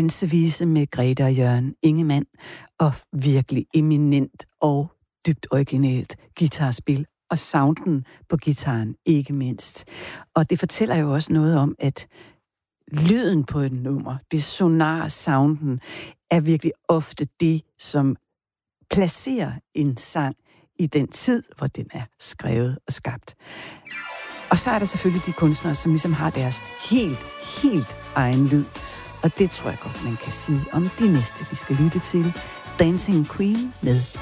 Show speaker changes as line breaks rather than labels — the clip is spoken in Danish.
dansevise med Grete og Jørgen Ingemann, og virkelig eminent og dybt originalt guitarspil, og sounden på gitaren ikke mindst. Og det fortæller jo også noget om, at lyden på et nummer, det sonar sounden, er virkelig ofte det, som placerer en sang i den tid, hvor den er skrevet og skabt. Og så er der selvfølgelig de kunstnere, som ligesom har deres helt egen lyd. Og det tror jeg godt, man kan sige om de næste, vi skal lytte til. Dancing Queen med